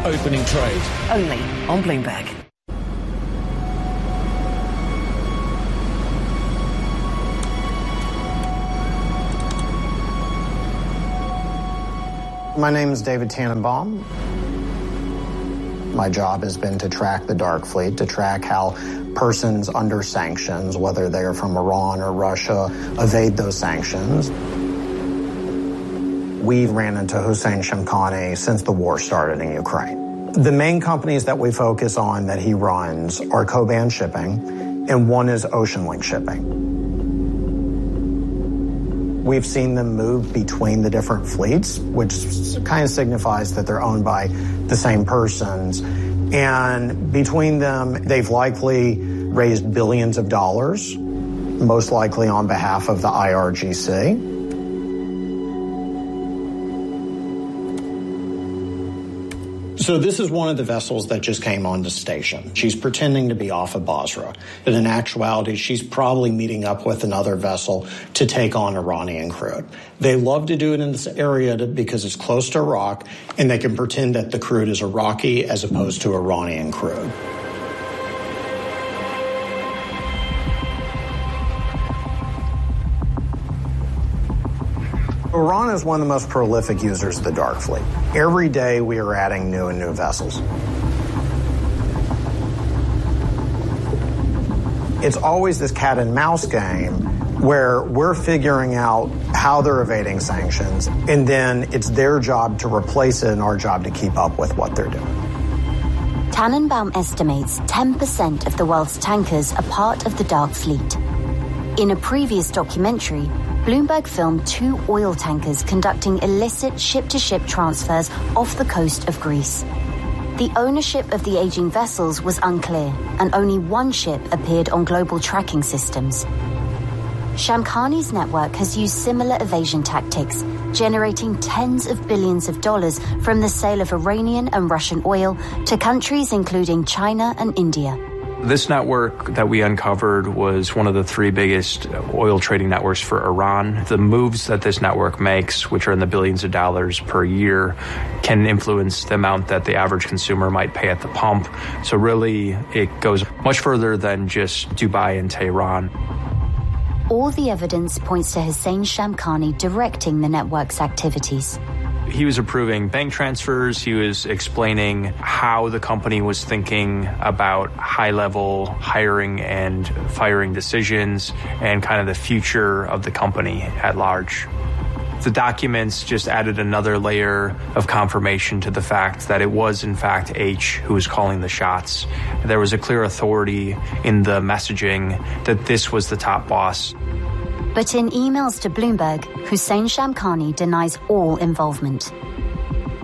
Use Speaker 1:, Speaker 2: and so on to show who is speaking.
Speaker 1: opening trade.
Speaker 2: Only on Bloomberg.
Speaker 3: My name is David Tannenbaum. My job has been to track the dark fleet, to track how persons under sanctions, whether they're from Iran or Russia, evade those sanctions. We ran into Hossein Shamkhani since the war started in Ukraine. The main companies that we focus on that he runs are Koban Shipping, and one is OceanLink Shipping. We've seen them move between the different fleets, which kind of signifies that they're owned by the same persons. And between them, they've likely raised billions of dollars, most likely on behalf of the IRGC. So this is one of the vessels that just came on the station. She's pretending to be off of Basra, but in actuality, she's probably meeting up with another vessel to take on Iranian crude. They love to do it in this area because it's close to Iraq, and they can pretend that the crude is Iraqi as opposed to Iranian crude. Iran is one of the most prolific users of the dark fleet. Every day we are adding new and new vessels. It's always this cat and mouse game where we're figuring out how they're evading sanctions, and then it's their job to replace it and our job to keep up with what they're doing.
Speaker 4: Tannenbaum estimates 10% of the world's tankers are part of the dark fleet. In a previous documentary, Bloomberg filmed 2 oil tankers conducting illicit ship-to-ship transfers off the coast of Greece. The ownership of the aging vessels was unclear, and only one ship appeared on global tracking systems. Shamkhani's network has used similar evasion tactics, generating tens of billions of dollars from the sale of Iranian and Russian oil to countries including China and India.
Speaker 5: This network that we uncovered was one of the 3 biggest oil trading networks for Iran. The moves that this network makes, which are in the billions of dollars per year, can influence the amount that the average consumer might pay at the pump. So really, it goes much further than just Dubai and Tehran.
Speaker 4: All the evidence points to Hossein Shamkhani directing the network's activities.
Speaker 5: He was approving bank transfers. He was explaining how the company was thinking about high-level hiring and firing decisions and kind of the future of the company at large. The documents just added another layer of confirmation to the fact that it was, in fact, H who was calling the shots. There was a clear authority in the messaging that this was the top boss.
Speaker 4: But in emails to Bloomberg, Hossein Shamkhani denies all involvement.